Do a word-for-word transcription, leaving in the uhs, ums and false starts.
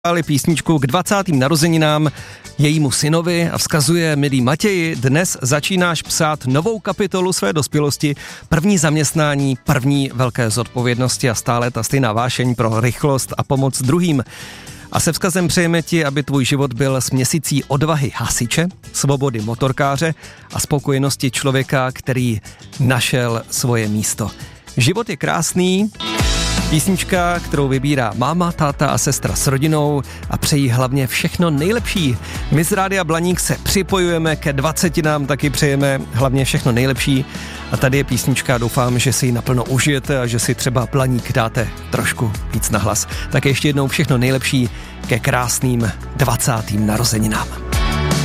Ale písničku k dvacátým narozeninám jejímu synovi a vzkazuje: milý Matěji, dnes začínáš psát novou kapitolu své dospělosti, první zaměstnání, první velké zodpovědnosti a stále ta stejná vášeň pro rychlost a pomoc druhým. A se vzkazem přejeme ti, aby tvůj život byl směsicí odvahy hasiče, svobody motorkáře a spokojenosti člověka, který našel svoje místo. Život je krásný. Písnička, kterou vybírá máma, táta a sestra s rodinou a přejí hlavně všechno nejlepší. My z Rádia Blaník se připojujeme ke dvacetinám, taky přejeme hlavně všechno nejlepší. A tady je písnička, doufám, že si ji naplno užijete a že si třeba Blaník dáte trošku víc nahlas. Tak ještě jednou všechno nejlepší ke krásným dvacátým narozeninám.